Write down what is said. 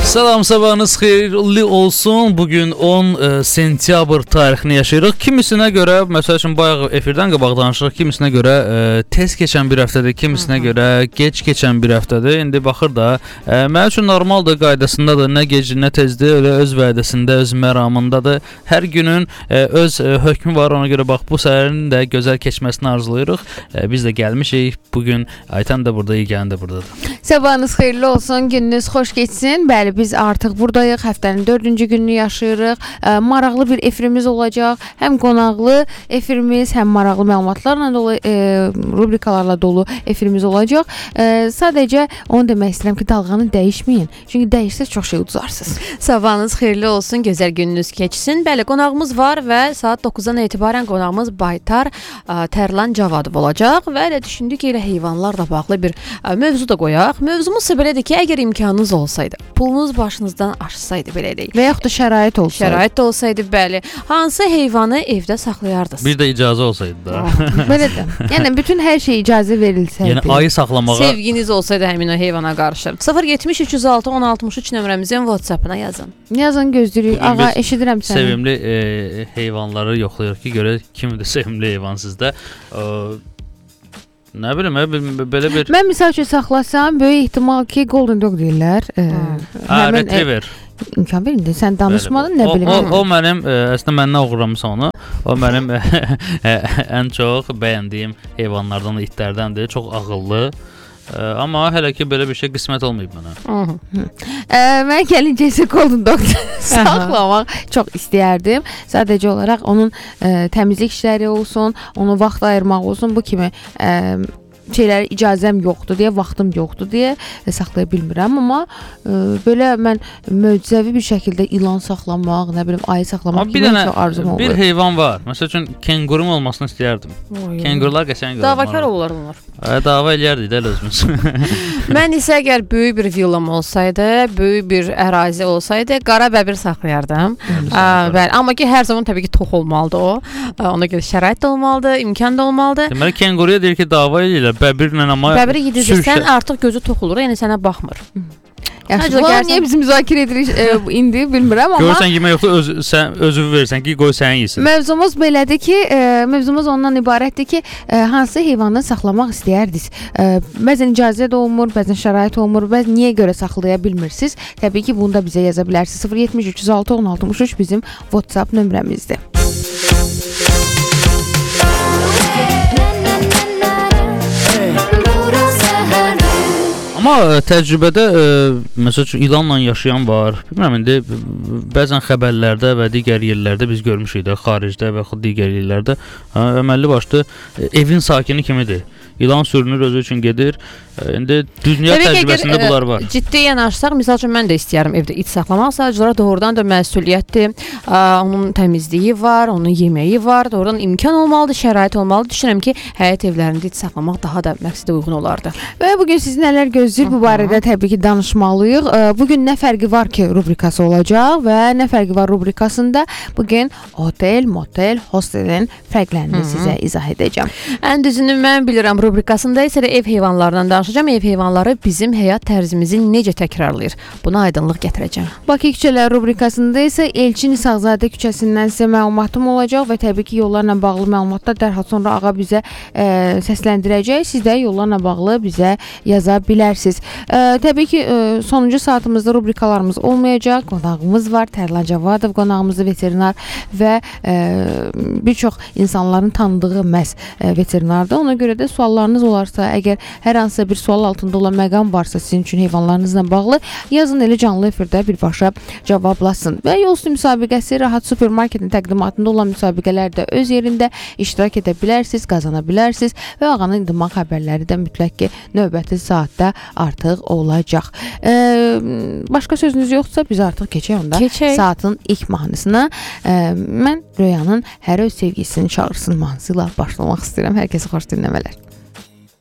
Salam, sabahınız xeyirli olsun. Bugün 10 sentyabr tarixini yaşayırıq. Kimisinə görə, məsəl üçün bayaq efirdən qabaq danışırıq, kimisinə görə tez keçən bir həftədir, kimisinə görə geç keçən bir həftədir. İndi baxır da, mənim üçün normaldır, qaydasındadır, nə gec, nə tezdir, elə öz vədəsində, öz məramındadır. Hər günün öz hökmü var, ona görə bax, bu səhərin də gözəl keçməsini arzulayırıq. Biz də gəlmişik, bugün Aytan da burada, İlgən də buradadır. Sabahınız xeyirli olsun, gününüz xoş keçsin. Bəli, biz artıq buradayıq, həftənin 4-cü gününü yaşayırıq. Maraqlı bir efirimiz olacaq. Həm qonaqlı efirimiz, həm maraqlı məlumatlarla dolu, rubrikalarla dolu efirimiz olacaq. Sadəcə onu demək istəyirəm ki, dalğanı dəyişməyin. Çünki dəyişsəz çox şey uduzarsınız. Sabahınız xeyirli olsun, gözəl gününüz keçsin. Bəli, qonağımız var və saat 9-dan etibarən qonağımız Baytar Tərlan Cavadov olacaq və elə düşündük ki, elə heyvanlarla bağlı bir mövzu da qoyaq. Mövzumuz belədir ki, əgər imkanınız olsaydı, pulunuz başınızdan aşsaydı belə deyək. Və yaxud da şərait olsaydı. Şərait də olsaydı, bəli. Hansı heyvanı evdə saxlayardınız? Bir də icazə olsaydı da. Belə də. Yəni bütün hər şey icazə verilsəydi. Yəni ayı saxlamağa. Sevginiz olsaydı həmin o heyvana qarşı. 070 306 1063 nömrəmizin WhatsApp-ına yazın. Yazın, gözləyirik. Ağa, eşidirəm səni. Sevimli heyvanları yoxlayırıq ki, görək kimdir sevimli heyvan sizdə. Nə bilim, belə bir... Mən misal üçün saxlasam, böyük ehtimal ki, Golden Dog deyirlər. Retriever. İmkan verin də, sən danışmadın, nə bilim. O mənim, əslində məndən uğurlamısan onu. O mənim ən çox bəyəndiyim heyvanlardan, itlərdəndir. Çox ağıllı. Amma hələ ki belə bir şey qismət olmayıb mənə. Mən gəlincə isə Golden Dog saxlamaq çox istəyərdim. Sadəcə olaraq onun təmizlik işləri olsun, onu vaxt ayırmaq olsun, bu kimi şeylərə icazəm yoxdur deyə, vaxtım yoxdur deyə saxlaya bilmirəm. Amma belə mən möcüzəvi bir şəkildə ilan saxlamaq, nə bilim, ayı saxlamaq kimi çox arzum olur. Bir heyvan var. Məsəl üçün kengurum olmasını istəyərdim. Kengurular qəşəng görünür. Davakar olurlar bunlar. Dava eləyərdik də özümüz. Mən isə əgər böyük bir villam olsaydı, böyük bir ərazi olsaydı, qara bəbir saxlayardım. Bəli, amma ki hər zaman təbii ki tox olmalıdır o. Ona görə şərait də olmalıdır, imkan da olmalıdır. Deməli kenguruya deyir ki, dava eləyirlər. Bəbirlə amma bəbiri yedirsən artıq gözü tox olur, yəni sənə baxmır. Yaxşı, bunlar niyə biz müzakirə edirik indi bilmirəm, amma görürsən yemək yoxdur, sən özünü verirsən ki, qoy sənin yesin. Mövzumuz belədir ki, mövzumuz ondan ibarətdir ki, hansı heyvanı saxlamaq istəyərdiniz? Bəzən icazə də olmur, bəzən şərait olmur, bəzən niyə görə saxlaya bilmirsiniz? Təbii ki, bunu da bizə yaza bilərsiniz. 070 306 1063 bizim WhatsApp nömrəmizdir. Amma təcrübədə, məsəl üçün, ilanla yaşayan var. Bilmirəm, indi bəzən xəbərlərdə və digər yerlərdə biz görmüşük də, xaricdə və yaxud digər yerlərdə əməlli başlı evin sakini kimidir. İlan sürünür, özü üçün gedir. İndi dünya təcrübəsində bunlar var. Ciddi yanaşsaq, misal üçün mən də istəyərəm evdə it saxlamaq. Sadəcə doğrudan da məsuliyyətdir. Onun təmizliyi var, onun yeməyi var. Doğrudan imkan olmalıdır, şərait olmalıdır. Düşünürəm ki, həyət evlərində it saxlamaq daha da məqsədə uyğun olardı. Və bugün sizi nələr gözləyir bu barədə təbii ki danışmalıyıq. Bugün nə fərqi var ki rubrikası olacaq və nə fərqi var rubrikasında bugün otel, motel, hostelin fərqlərini sizə izah edəcəm. Ən düzünü mən bilirəm, rubrikasında isə ev heyvanlarından danışacağım. Ev heyvanları bizim həyat tərzimizi necə təkrarlayır? Buna aydınlıq gətirəcəm. Bakı küçələr rubrikasında isə Elçin İsaqzadə küçəsindən sizə məlumatım olacaq və təbii ki yollarla bağlı məlumatlar dərhal sonra ağa bizə səsləndirəcək. Siz də yollarla bağlı bizə yaza bilərsiniz. Təbii ki sonuncu saatımızda rubrikalarımız olmayacaq. Qonağımız var, Tərlan Cavadov qonağımızı, veterinar və bir çox insanların tanıdığı məhz veterinardır. Ona görə də suallarınız olarsa, əgər hər hansısa bir sual altında olan məqam varsa sizin üçün heyvanlarınızla bağlı, yazın, elə canlı efirdə birbaşa cavablasın. Və yolüstü müsabiqəsi Rahat Supermarketin təqdimatında olan müsabiqələr də öz yerində iştirak edə bilərsiniz, qazana bilərsiniz və ağanın idman xəbərləri də mütləq ki növbəti saatda artıq olacaq. Başqa sözünüz yoxsa biz artıq keçək onda saatın ilk mahnısına. Mən Röyanın Hər öz sevgisini çağırsın mahnısı ilə başlamaq istəyirəm. Hər kəsə xoş dinləmələr.